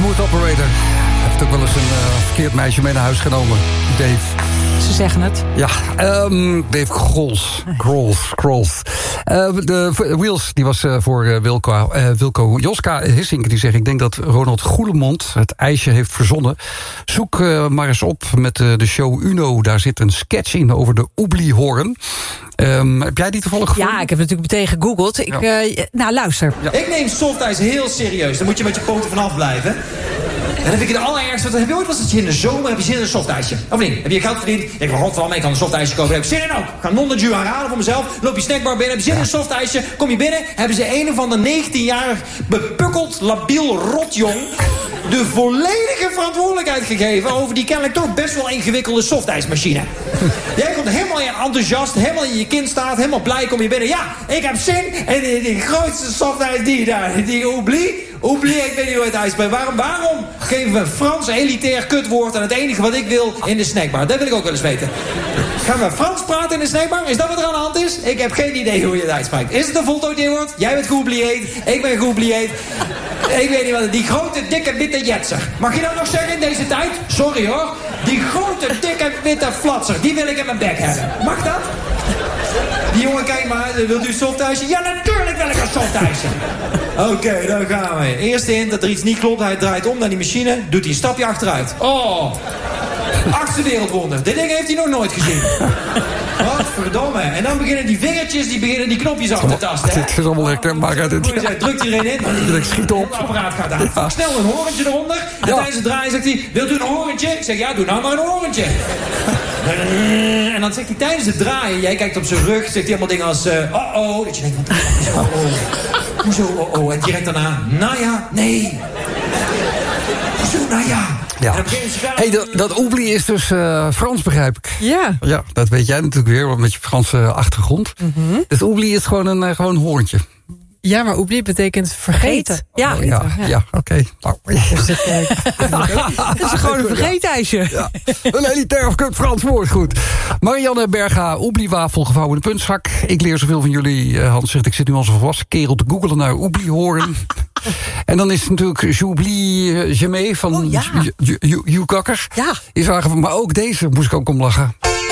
Smooth Operator. Hij heeft ook wel eens een verkeerd meisje mee naar huis genomen. Dave. Ze zeggen het. Ja, Dave Grols. De Wheels, die was voor Wilco Joska Hissink. Die zegt, ik denk dat Ronald Goelemond het ijsje heeft verzonnen. Zoek maar eens op met de show Uno. Daar zit een sketch in over de Oeblihoorn. Heb jij die toevallig gevonden? Ja, ik heb natuurlijk meteen gegoogeld. Nou, luister. Ja. Ik neem softijs heel serieus. Daar moet je met je poten vanaf blijven. En dan vind ik het allerergste. Heb je ooit wel eens in de zomer heb je zin in een softijsje? Of niet? Heb je geld verdiend? Ik denk, godverdomme, ik kan een softijsje kopen. Heb je zin in ook? Ik ga non-de-ju aanraden voor mezelf. Loop je snackbar binnen. Heb je zin in een softijsje? Kom je binnen. Hebben ze een of ander 19-jarig bepukkeld, labiel rotjong de volledige verantwoordelijkheid gegeven over die kennelijk toch best wel ingewikkelde softijsmachine. Jij komt helemaal enthousiast, helemaal in je kind staat, helemaal blij kom je binnen. Ja, ik heb zin in die grootste softijs die Oublie, ik weet niet hoe het ijs bij. Waarom geven we een Frans elitair kutwoord aan het enige wat ik wil in de snackbar? Dat wil ik ook wel eens weten. Gaan we Frans praten in de snackbar? Is dat wat er aan de hand is? Ik heb geen idee hoe je het uitspreekt. Is het een voltooid woord? Jij bent geoublieerd, ik ben geoublieerd. Ik weet niet wat. Die grote, dikke, witte jetser. Mag je dat nog zeggen in deze tijd? Sorry hoor. Die grote, dikke, witte flatser. Die wil ik in mijn bek hebben. Mag dat? Die jongen, kijk maar. Wilt u een softijsje? Ja, natuurlijk wil ik een softijsje. Oké, dan gaan we. Eerste hint dat er iets niet klopt. Hij draait om naar die machine. Doet hij een stapje achteruit. Oh. 8e wereldwonder. Dit ding heeft hij nog nooit gezien. Wat verdomme. En dan beginnen die vingertjes, die knopjes af te tasten. Hè? Het is allemaal herkenbaar uit het... Hij drukt iedereen in. Ik schiet op. Het apparaat gaat aan. Ja. Snel een horentje eronder. En tijdens het draaien zegt hij, wilt u een horentje? Ik zeg, ja, doe nou maar een horentje. En dan zegt hij tijdens het draaien, jij kijkt op zijn rug, zegt hij allemaal dingen als, oh. Dat je denkt, wat, hoezo, oh. En direct daarna, nou ja, nee. Hoezo, nou ja. Ja. Hey, dat oubli is dus Frans, begrijp ik. Ja. Ja, dat weet jij natuurlijk weer, met je Franse achtergrond. Mm-hmm. Dus oubli is gewoon gewoon hoorntje. Ja, maar oubli betekent vergeten. Ja, oké. Nou, dus het is gewoon een vergeetijsje. Ja. Een elitair of kut Frans woord, goed. Marianne Berga, oebliwafel gevouwen in de puntzak. Ik leer zoveel van jullie. Hans zegt, ik zit nu als een volwassen kerel te googelen naar oeblihoorn. En dan is het natuurlijk J'oublie jamais van Hugh Kakker. Ja. Is aangevangen, maar ook deze moest ik ook om lachen.